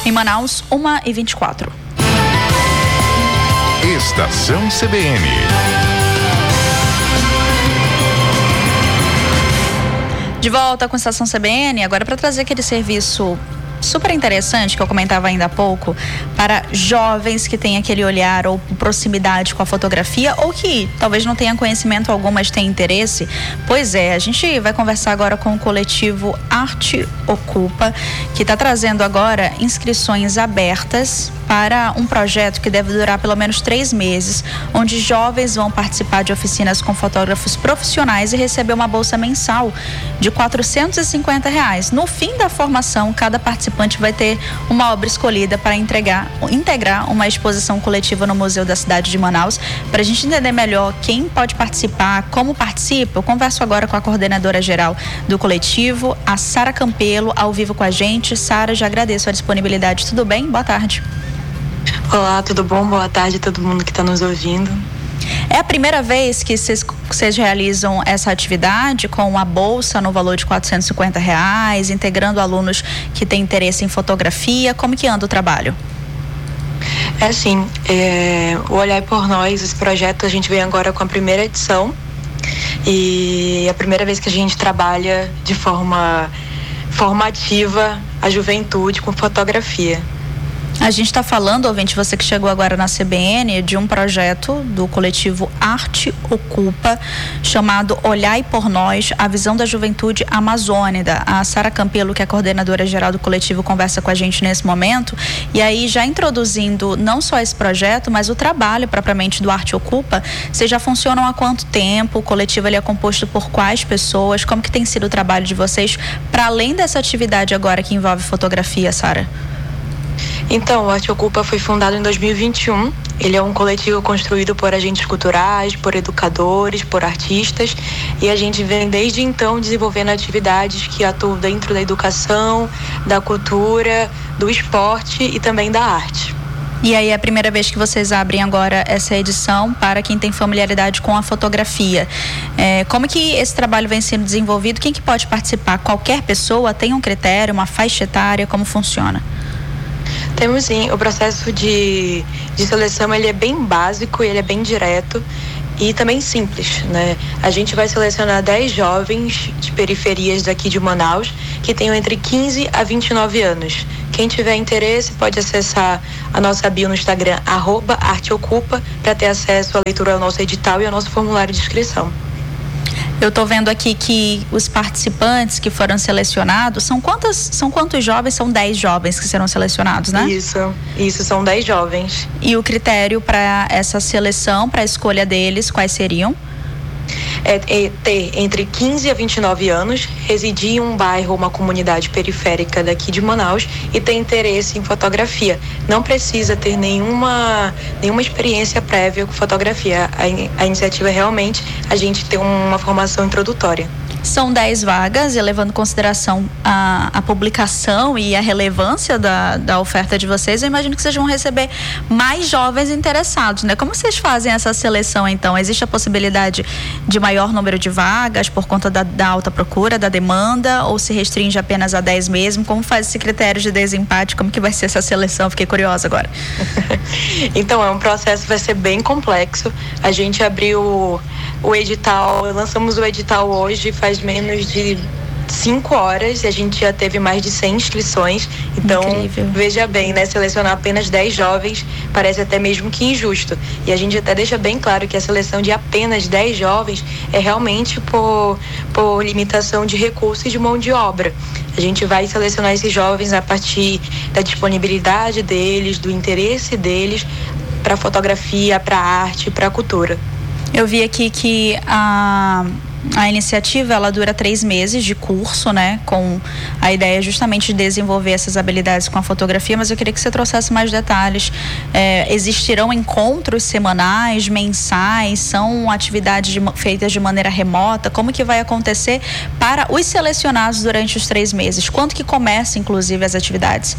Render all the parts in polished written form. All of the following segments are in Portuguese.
Em Manaus, 1h24. Estação CBN. De volta com a Estação CBN, agora para trazer aquele serviço super interessante que eu comentava ainda há pouco, para jovens que têm aquele olhar ou proximidade com a fotografia, ou que talvez não tenham conhecimento algum, mas têm interesse. Pois é, a gente vai conversar agora com o coletivo Arte Ocupa, que está trazendo agora inscrições abertas para um projeto que deve durar pelo menos 3 meses, onde jovens vão participar de oficinas com fotógrafos profissionais e receber uma bolsa mensal de R$450. No fim da formação, cada participante vai ter uma obra escolhida para integrar uma exposição coletiva no Museu da Cidade de Manaus. Para a gente entender melhor quem pode participar, como participa, eu converso agora com a coordenadora geral do coletivo, a Sara Campelo, ao vivo com a gente. Sara, já agradeço a disponibilidade. Tudo bem? Boa tarde. Olá, tudo bom? Boa tarde a todo mundo que está nos ouvindo. É a primeira vez que vocês realizam essa atividade com a bolsa no valor de R$450, integrando alunos que têm interesse em fotografia. Como que anda o trabalho? É sim, o Olhai por Nós, esse projeto, a gente vem agora com a primeira edição e é a primeira vez que a gente trabalha de forma formativa a juventude com fotografia. A gente está falando, ouvinte, você que chegou agora na CBN, de um projeto do coletivo Arte Ocupa, chamado Olhai por Nós, a visão da juventude amazônica. A Sara Campelo, que é a coordenadora geral do coletivo, conversa com a gente nesse momento. E aí, já introduzindo não só esse projeto, mas o trabalho propriamente do Arte Ocupa, vocês já funcionam há quanto tempo? O coletivo ele é composto por quais pessoas? Como que tem sido o trabalho de vocês, para além dessa atividade agora que envolve fotografia, Sara? Então, o Arte Ocupa foi fundado em 2021. Ele é um coletivo construído por agentes culturais, por educadores, por artistas. E a gente vem desde então desenvolvendo atividades que atuam dentro da educação, da cultura, do esporte e também da arte. E aí é a primeira vez que vocês abrem agora essa edição para quem tem familiaridade com a fotografia. Como que esse trabalho vem sendo desenvolvido? Quem que pode participar? Qualquer pessoa? Tem um critério, uma faixa etária? Como funciona? Temos sim, o processo de seleção ele é bem básico, ele é bem direto e também simples, né? A gente vai selecionar 10 jovens de periferias daqui de Manaus que tenham entre 15 a 29 anos. Quem tiver interesse pode acessar a nossa bio no Instagram, @arteocupa, para ter acesso à leitura ao nosso edital e ao nosso formulário de inscrição. Eu estou vendo aqui que os participantes que foram selecionados, são quantos jovens? São 10 jovens que serão selecionados, né? Isso, são 10 jovens. E o critério para essa seleção, para a escolha deles, quais seriam? É ter entre 15 a 29 anos, residir em um bairro ou uma comunidade periférica daqui de Manaus e ter interesse em fotografia. Não precisa ter nenhuma experiência prévia com fotografia. A iniciativa é realmente a gente ter uma formação introdutória. São 10 vagas, e levando em consideração a publicação e a relevância da oferta de vocês, eu imagino que vocês vão receber mais jovens interessados, né? Como vocês fazem essa seleção, então? Existe a possibilidade de maior número de vagas por conta da alta procura, da demanda, ou se restringe apenas a 10 mesmo? Como faz esse critério de desempate? Como que vai ser essa seleção? Fiquei curiosa agora. Então, é um processo que vai ser bem complexo. A gente abriu o edital, lançamos o edital hoje, faz menos de 5 horas, e a gente já teve mais de 100 inscrições. Então, incrível. Veja bem, né? Selecionar apenas 10 jovens parece até mesmo que injusto. E a gente até deixa bem claro que a seleção de apenas 10 jovens é realmente por limitação de recursos e de mão de obra. A gente vai selecionar esses jovens a partir da disponibilidade deles, do interesse deles para fotografia, para arte, para cultura. Eu vi aqui que a iniciativa ela dura 3 meses de curso, né? Com a ideia justamente de desenvolver essas habilidades com a fotografia, mas eu queria que você trouxesse mais detalhes. Existirão encontros semanais, mensais? São atividades feitas de maneira remota? Como que vai acontecer para os selecionados durante os 3 meses? Quando que começa, inclusive, as atividades?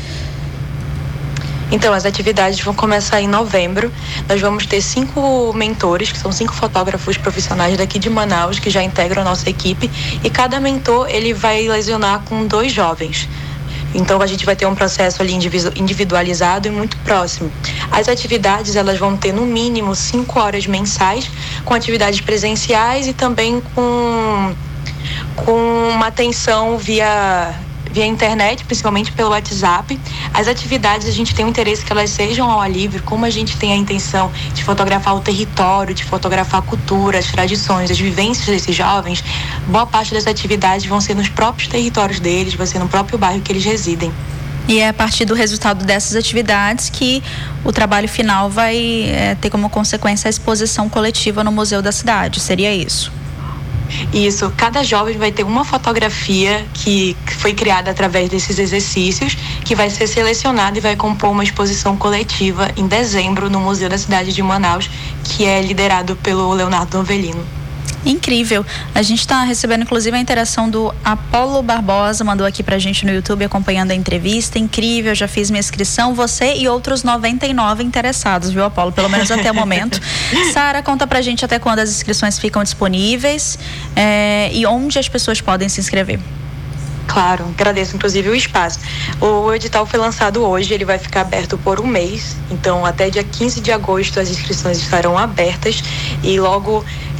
Então, as atividades vão começar em novembro. Nós vamos ter 5 mentores, que são 5 fotógrafos profissionais daqui de Manaus, que já integram a nossa equipe. E cada mentor, ele vai lecionar com 2 jovens. Então a gente vai ter um processo ali individualizado e muito próximo. As atividades, elas vão ter no mínimo 5 horas mensais, com atividades presenciais e também com uma atenção via internet, principalmente pelo WhatsApp. As atividades, a gente tem o interesse que elas sejam ao ar livre, como a gente tem a intenção de fotografar o território, de fotografar a cultura, as tradições, as vivências desses jovens. Boa parte das atividades vão ser nos próprios territórios deles, vai ser no próprio bairro que eles residem. E é a partir do resultado dessas atividades que o trabalho final vai ter como consequência a exposição coletiva no museu da cidade, seria isso? Isso, cada jovem vai ter uma fotografia que foi criada através desses exercícios, que vai ser selecionada e vai compor uma exposição coletiva em dezembro no Museu da Cidade de Manaus, que é liderado pelo Leonardo Novelino. Incrível. A gente está recebendo inclusive a interação do Apolo Barbosa, mandou aqui pra gente no YouTube acompanhando a entrevista. Incrível, já fiz minha inscrição. Você e outros 99 interessados, viu, Apolo? Pelo menos até o momento. Sara, conta pra gente até quando as inscrições ficam disponíveis e onde as pessoas podem se inscrever. Claro, agradeço inclusive o espaço. O edital foi lançado hoje, ele vai ficar aberto por um mês, então até dia 15 de agosto as inscrições estarão abertas e logo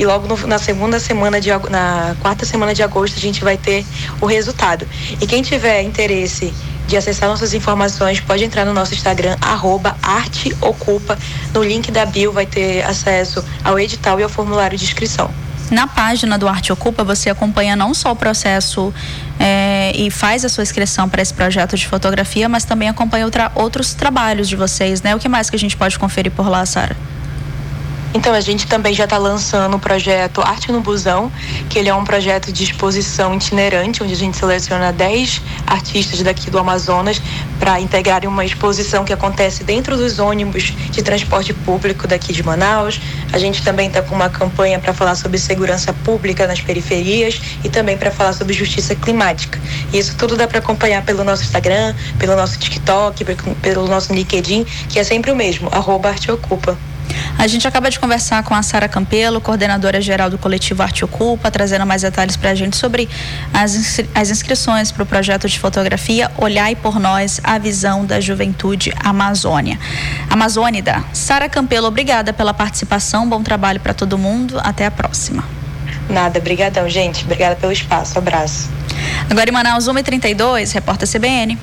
na quarta semana de agosto a gente vai ter o resultado. E quem tiver interesse de acessar nossas informações, pode entrar no nosso Instagram, @arteocupa. No link da bio vai ter acesso ao edital e ao formulário de inscrição. Na página do Arte Ocupa, você acompanha não só o processo e faz a sua inscrição para esse projeto de fotografia, mas também acompanha outros trabalhos de vocês, né? O que mais que a gente pode conferir por lá, Sara? Então, a gente também já está lançando o projeto Arte no Busão, que ele é um projeto de exposição itinerante, onde a gente seleciona 10 artistas daqui do Amazonas para integrarem uma exposição que acontece dentro dos ônibus de transporte público daqui de Manaus. A gente também está com uma campanha para falar sobre segurança pública nas periferias e também para falar sobre justiça climática. E isso tudo dá para acompanhar pelo nosso Instagram, pelo nosso TikTok, pelo nosso LinkedIn, que é sempre o mesmo, @arteocupa. A gente acaba de conversar com a Sara Campelo, coordenadora geral do coletivo Arte Ocupa, trazendo mais detalhes para a gente sobre as inscrições para o projeto de fotografia Olhai por Nós, a visão da juventude amazônida. Sara Campelo, obrigada pela participação, bom trabalho para todo mundo, até a próxima. Nada, brigadão, gente, obrigada pelo espaço, abraço. Agora em Manaus, 1h32, repórter CBN.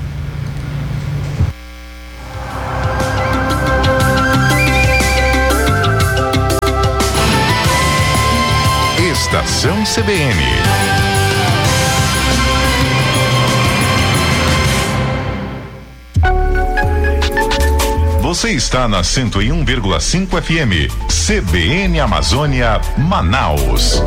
Estação CBN. Você está na 101,5 FM. CBN Amazônia, Manaus.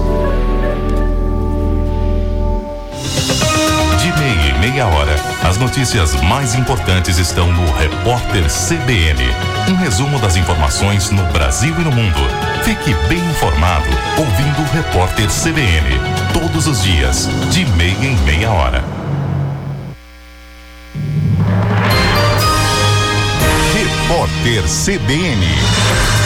De meia hora, as notícias mais importantes estão no Repórter CBN. Um resumo das informações no Brasil e no mundo. Fique bem informado ouvindo o Repórter CBN. Todos os dias, de meia hora. Repórter CBN.